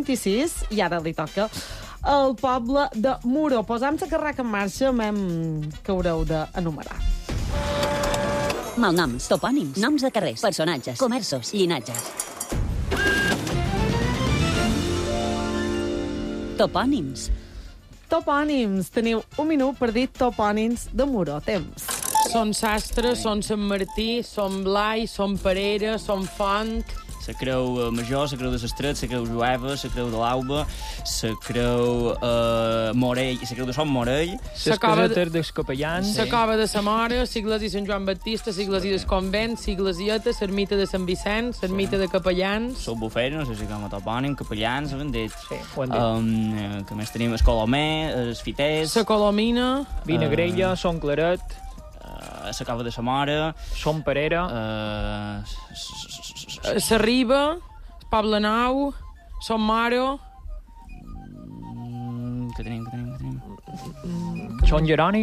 26, i ara li toca al poble de Muro. Posam la carraca en marxa, que haureu d'enumerar. Malnoms, topònims, noms de carrers, personatges, comerços, llinatges. Topònims. Topònims. Teniu un minut per dir topònims de Muro. Temps. Són Sastre, són Sant Martí, són Blai, són Parera, són Font... La creu Major, la creu de l'Estret, la creu Jueva, la creu de l'Auba, la creu Morell, la creu de Sant Morell. Les casetes dels capellans. La cova de sa Mora, Sigles i Sant Joan Baptista, Sigles i del Convent, Siglesieta, l'ermita de Sant Vicenç, l'ermita de Capellans... Sol Bufera, no sé si com a topònim, Capellans, ho hem dit. Sí, ho hem dit. Que més tenim el Colomer, els Fiters... La Colomina... Vinagrella, Son Claret... la cova de sa Mare... Son Parera... La Riba, Poble Nou, Son Maro... Què tenim? Son Jeroni...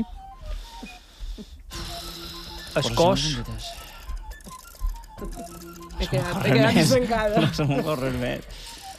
Escós... He quedat desencada. No se m'ocorre res més.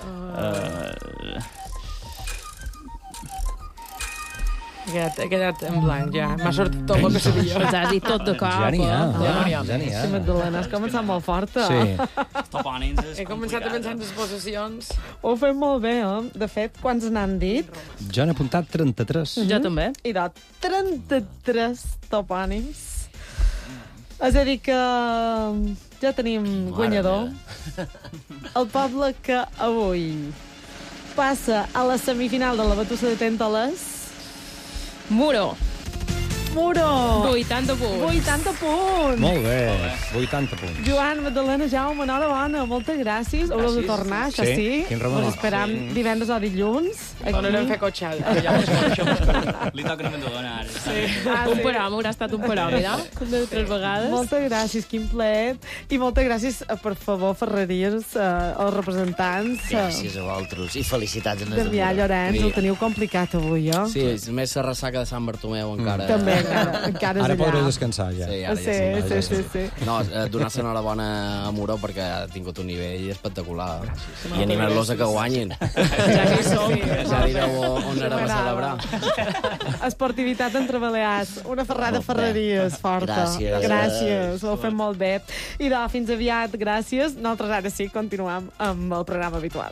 He quedat en blanc, ja. M'ha sortit tot el que sabia. Ens has dit tot de cop. Ja n'hi ha. Sí, Magdalena, has començat molt forta. Sí. Topònims... He començat a pensar en les possessions. Ho fem molt bé, De fet, quants n'han dit? Jo n'he apuntat 33. Jo també. I de 33 topònims. És a dir que ja tenim guanyador. El poble que avui passa a la semifinal de la Batussa de Tèntoles. Muro. Muro! 80 punts. 80 punts! Molt bé, 80 punts. Joan, Magdalena, Jaume, enhorabona. Moltes gràcies. Haureu de tornar, això Sí, sí. quin remor. Us esperam divendres o dilluns. Tornarem a fer cotxada. Li toca a Magdalena, ara. Sí. Un param, haurà estat un param, mira? De 3 vegades. Moltes gràcies, quin plaer. I moltes gràcies, per favor, Ferreries, als representants. Gràcies a vosaltres i felicitats en Damià Llorenç, ho teniu complicat avui, Sí, més la ressaca de Sant Bartomeu encara. També, encara és Ara allà. podreu descansar, ja. Sí, ara Sí. No, donar-se enhorabona a Muro perquè ha tingut un nivell espectacular. I animar-los a que guanyin. Ja que hi som. Ja direu on anem a celebrar. Esportivitat entre balears. Una ferrada Ferreries forta. Gràcies. Gràcies, ho fem molt bé. I fins aviat, gràcies. Nosaltres ara sí, continuem amb el programa habitual.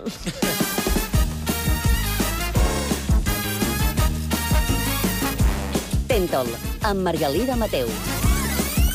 Tèntol, amb Margalida Mateu.